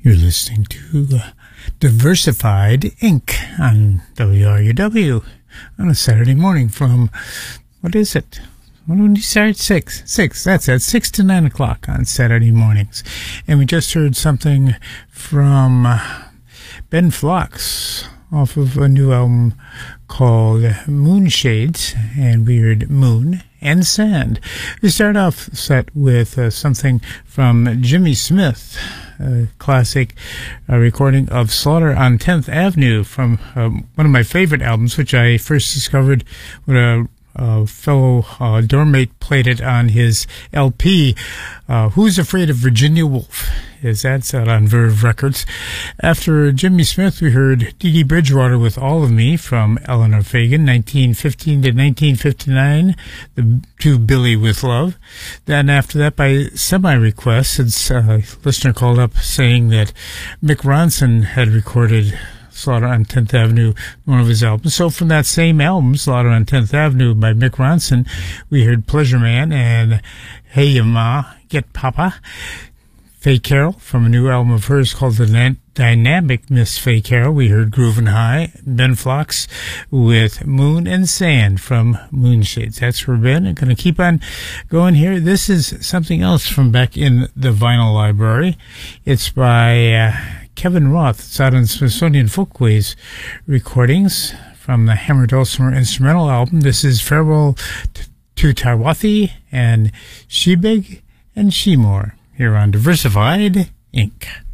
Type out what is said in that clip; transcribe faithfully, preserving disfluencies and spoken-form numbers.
You're listening to uh, Diversified Incorporated on W R U W on a Saturday morning from, what is it? When do we start? Six. Six. That's it. Six to nine o'clock on Saturday mornings. And we just heard something from uh, Ben Phlox off of a new album called Moonshades, and we heard Moon and Sand. We start off set with uh, something from Jimmy Smith, a classic uh, recording of Slaughter on tenth Avenue from um, one of my favorite albums, which I first discovered when a Uh, fellow uh, doormate played it on his L P, uh, Who's Afraid of Virginia Woolf? Is that's out on Verve Records. After Jimmy Smith, we heard Dee Dee Bridgewater with All of Me from Eleanor Fagan, nineteen fifteen to nineteen fifty-nine, the To Billy with Love. Then after that, by semi-request, since uh, a listener called up saying that Mick Ronson had recorded Slaughter on tenth Avenue, one of his albums. So from that same album, Slaughter on tenth Avenue by Mick Ronson, we heard Pleasure Man and Hey Ya Ma, Get Papa. Faye Carroll from a new album of hers called The Dynamic Miss Faye Carroll. We heard Groovin' High. Ben Phlox with Moon and Sand from Moonshades. That's where Ben. I'm going to keep on going here. This is something else from back in the vinyl library. It's by uh, Kevin Roth. It's out on Smithsonian Folkways recordings from the Hammer Dulcimer instrumental album. This is Farewell to Tarwathi and Shebig and Shemore here on Diversified Incorporated.